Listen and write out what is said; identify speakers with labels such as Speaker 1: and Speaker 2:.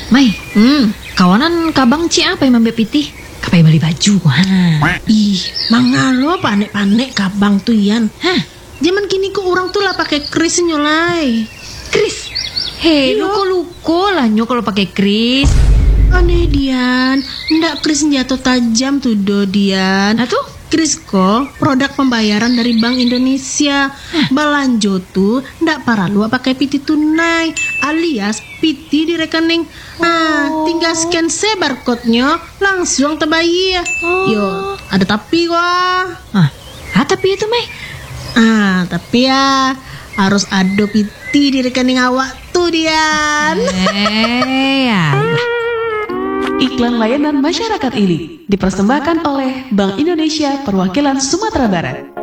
Speaker 1: Mai, kawanan kabang ci apa yang Mbak Piti? Kapai beli baju.
Speaker 2: Ih, mangalo panek-panek kabang tuh Yan.
Speaker 1: Hah,
Speaker 2: Zaman kini kok orang tuh lah pakai kris nyolai.
Speaker 1: Kris. Hei,
Speaker 2: Iya.
Speaker 1: luko lah nyo kalau pakai kris.
Speaker 2: Aneh Dian, ndak kris senjata tajam tuh do Dian.
Speaker 1: Nah tuh,
Speaker 2: Kris kok produk pembayaran dari Bank Indonesia. Balanjo tuh ndak perlu pakai piti tunai alias piti di rekening. Tinggal scan barcode-nya langsung terbayar. Yo, ada tapi wah.
Speaker 1: tapi itu Mai.
Speaker 2: Tapi ya harus ada piti di rekening awak tuh Dian.
Speaker 1: Ya.
Speaker 3: Iklan layanan masyarakat ini dipersembahkan oleh Bank Indonesia Perwakilan Sumatera Barat.